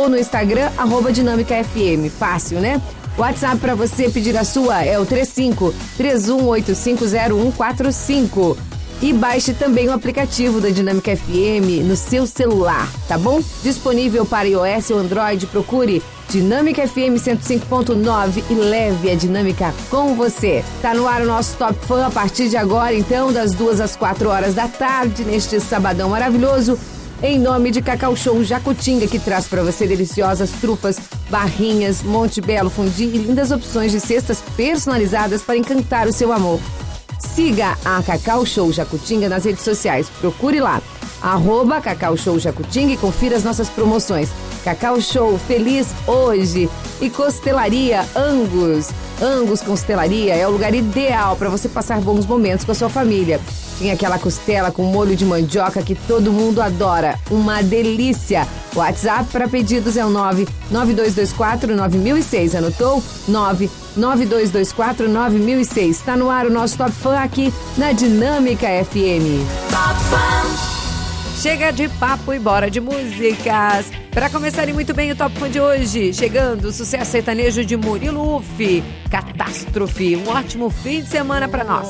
ou no Instagram, @dinâmicafm. Fácil, né? O WhatsApp para você pedir a sua é o 35-31850145. E baixe também o aplicativo da Dinâmica FM no seu celular, tá bom? Disponível para iOS ou Android, procure Dinâmica FM 105.9 e leve a dinâmica com você. Tá no ar o nosso Top Fã a partir de agora, então, das 2 às 4 horas da tarde, neste sabadão maravilhoso, em nome de Cacau Show Jacutinga, que traz para você deliciosas trufas, barrinhas, Monte Belo Fundi e lindas opções de cestas personalizadas para encantar o seu amor. Siga a Cacau Show Jacutinga nas redes sociais. Procure lá, @Cacau Show Jacutinga, e confira as nossas promoções. Cacau Show, feliz hoje. E Costelaria Angus. Angus Costelaria é o lugar ideal para você passar bons momentos com a sua família. Tem aquela costela com molho de mandioca que todo mundo adora. Uma delícia. O WhatsApp para pedidos é o 992249006. Anotou? 992249006. Está no ar o nosso Top Fã aqui na Dinâmica FM. Top Fã. Chega de papo e bora de músicas. Para começarem muito bem o Top Fã de hoje, chegando o sucesso sertanejo de Murilo Uff, Catástrofe. Um ótimo fim de semana para nós.